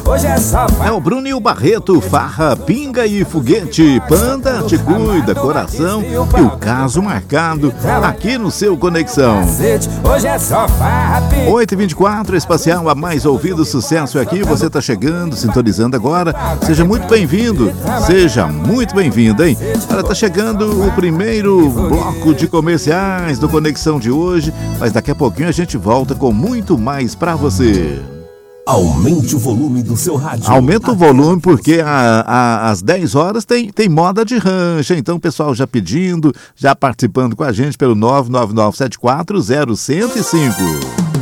hoje é só farra. É o Bruno e o Barreto, farra, pinga e foguete. Panda te cuida, coração e o caso marcado aqui no seu Conexão. Hoje é só farra, 8h24, Espacial, a mais ouvido sucesso aqui. Você tá chegando, sintonizando agora. Seja muito bem-vindo, seja muito bem-vindo, hein? Olha, tá chegando o primeiro bloco de comerciais do Conexão de hoje, mas daqui a pouquinho a gente volta com muito mais pra você. Aumente o volume do seu rádio. Aumenta o volume porque às 10 horas tem moda de rancha. Então o pessoal já pedindo, já participando com a gente pelo 999740105.